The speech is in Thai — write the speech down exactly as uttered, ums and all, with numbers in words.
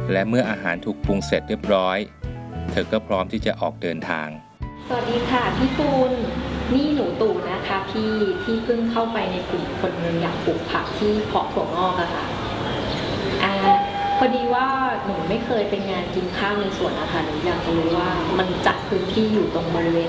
และเมื่ออาหารถูกปรุงเสร็จเรียบร้อยเธอก็พร้อมที่จะออกเดินทางสวัสดีค่ะพี่ปูนนี่หนูตู่นะคะพี่ที่เพิ่งเข้าไปในกลุ่มคนหนึ่งอยากปลูกผักที่เพาะถั่วงอกอะค่ะอ่าพอดีว่าหนูไม่เคยเป็นงานกินข้าวในสวนนะคะหนูอยากจะรู้ว่ามันจัดพื้นที่อยู่ตรงบริเวณ